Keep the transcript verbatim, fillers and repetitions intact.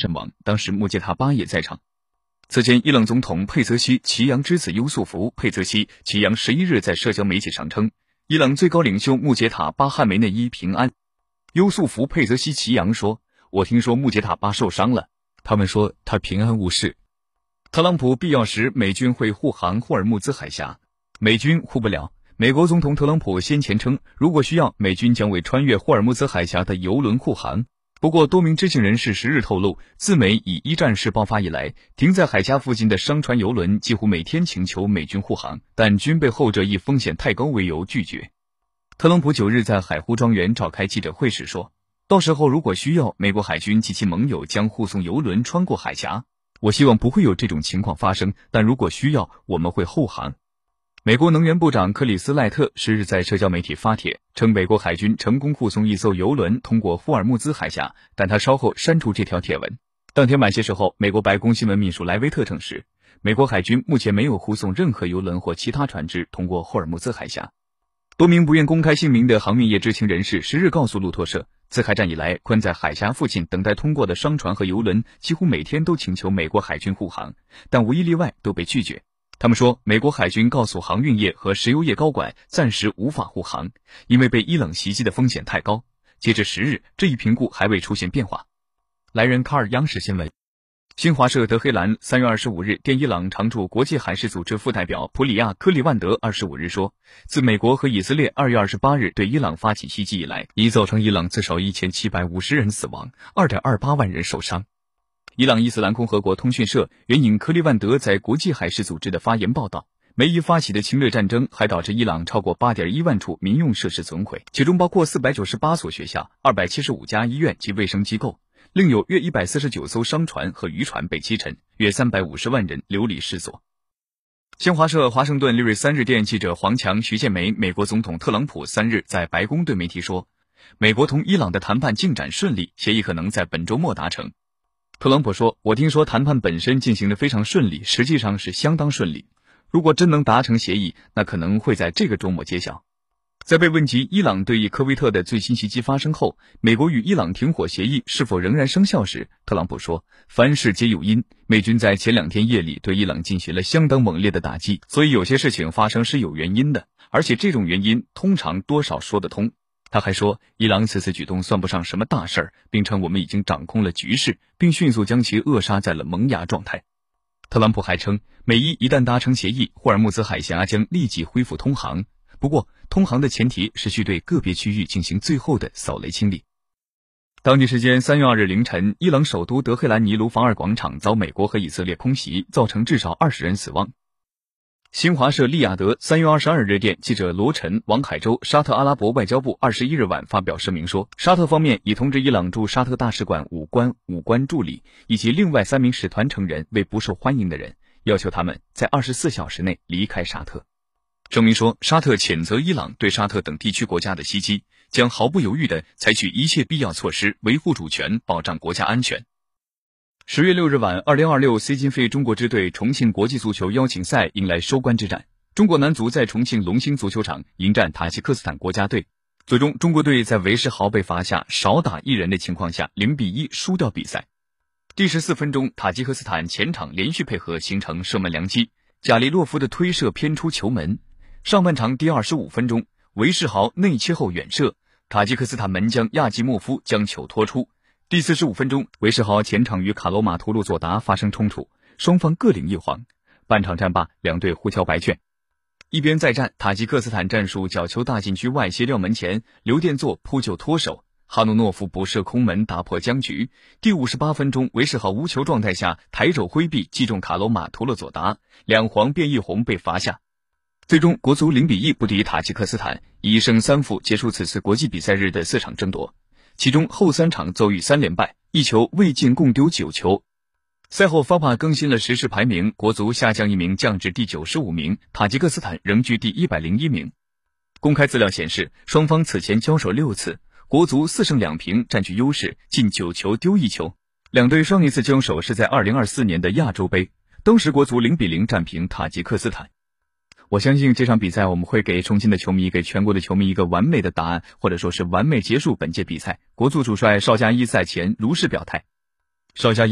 身亡，当时穆杰塔巴也在场。此前，伊朗总统佩泽西奇扬之子优素福佩泽西奇扬十一日在社交媒体上称，伊朗最高领袖穆杰塔巴汗梅内伊平安。优素福佩泽西奇扬说：“我听说穆杰塔巴受伤了，他们说他平安无事。”特朗普必要时美军会护航霍尔木兹海峡，美军护不了。美国总统特朗普先前称，如果需要，美军将为穿越霍尔木兹海峡的油轮护航。不过，多名知情人士十日透露，自美以一战事爆发以来，停在海峡附近的商船油轮几乎每天请求美军护航，但均被后者以风险太高为由拒绝。特朗普九日在海湖庄园召开记者会时说，到时候如果需要，美国海军及其盟友将护送油轮穿过海峡。我希望不会有这种情况发生，但如果需要，我们会护航。美国能源部长克里斯赖特十日在社交媒体发帖称，美国海军成功护送一艘油轮通过霍尔木兹海峡，但他稍后删除这条帖文。当天晚些时候，美国白宫新闻秘书莱维特证实，美国海军目前没有护送任何油轮或其他船只通过霍尔木兹海峡。多名不愿公开姓名的航运业知情人士十日告诉路透社，自开战以来，困在海峡附近等待通过的商船和油轮几乎每天都请求美国海军护航，但无一例外都被拒绝。他们说，美国海军告诉航运业和石油业高管，暂时无法护航，因为被伊朗袭击的风险太高。截至十日，这一评估还未出现变化。来源卡尔央视新闻。新华社德黑兰三月二十五日电伊朗常驻国际海事组织副代表普里亚科里万德二十五日说，自美国和以色列二月二十八日对伊朗发起袭击以来，已造成伊朗至少一千七百五十人死亡，二点二八万人受伤。伊朗伊斯兰共和国通讯社援引科利万德在国际海事组织的发言报道，梅伊发起的侵略战争还导致伊朗超过 八点一万处民用设施损毁，其中包括四百九十八所学校、二百七十五家医院及卫生机构，另有约一百四十九艘商船和渔船被击沉，约三百五十万人流离失所。新华社华盛顿六月三日电记者黄强、徐建梅，美国总统特朗普三日在白宫对媒体说，美国同伊朗的谈判进展顺利，协议可能在本周末达成。特朗普说，我听说谈判本身进行得非常顺利，实际上是相当顺利。如果真能达成协议，那可能会在这个周末揭晓。在被问及伊朗对伊科威特的最新袭击发生后，美国与伊朗停火协议是否仍然生效时，特朗普说，凡事皆有因，美军在前两天夜里对伊朗进行了相当猛烈的打击，所以有些事情发生是有原因的，而且这种原因通常多少说得通。他还说，伊朗此次举动算不上什么大事儿，并称我们已经掌控了局势，并迅速将其扼杀在了萌芽状态。特朗普还称，美伊一旦达成协议，霍尔木兹海峡将立即恢复通航，不过通航的前提是需对个别区域进行最后的扫雷清理。当地时间三月二日凌晨，伊朗首都德黑兰尼卢防尔广场遭美国和以色列空袭，造成至少二十人死亡。新华社利雅得三月二十二日电记者罗晨往海州沙特阿拉伯外交部二十一日晚发表声明说，沙特方面已通知伊朗驻沙特大使馆武官、武官助理以及另外三名使团成员为不受欢迎的人，要求他们在二十四小时内离开沙特。声明说，沙特谴责伊朗对沙特等地区国家的袭击，将毫不犹豫地采取一切必要措施维护主权，保障国家安全。十月六日晚，二零二六 C 金杯中国支队重庆国际足球邀请赛迎来收官之战。中国男足在重庆龙兴足球场迎战塔吉克斯坦国家队，最终中国队在韦世豪被罚下少打一人的情况下零比一输掉比赛。第十四分钟，塔吉克斯坦前场连续配合形成射门良机，贾利洛夫的推射偏出球门。上半场第二十五分钟，韦世豪内切后远射，塔吉克斯坦门将亚季莫夫将球拖出。第四十五分钟，韦世豪前场与卡罗马图鲁佐达发生冲突，双方各领一黄。半场战罢，两队互交白卷。一边再战，塔吉克斯坦战术角球大禁区外斜吊门前，刘殿座扑救脱手，哈努诺夫补射空门打破僵局。第五十八分钟，韦世豪无球状态下抬手挥臂击中卡罗马图鲁佐达，两黄变一红被罚下。最终国足零比一不敌塔吉克斯坦，以一胜三负结束此次国际比赛日的四场争夺。其中后三场遭遇三连败，一球未进共丢九球。赛后 F I F A 更新了时事排名，国足下降一名降至第九十五名，塔吉克斯坦仍居第一百零一名。公开资料显示，双方此前交手六次，国足四胜两平占据优势，进九球丢一球。两队上一次交手是在二零二四年的亚洲杯，当时国足零比零战平塔吉克斯坦。我相信这场比赛我们会给重庆的球迷，给全国的球迷一个完美的答案，或者说是完美结束本届比赛。国足主帅邵佳一赛前如是表态。邵佳一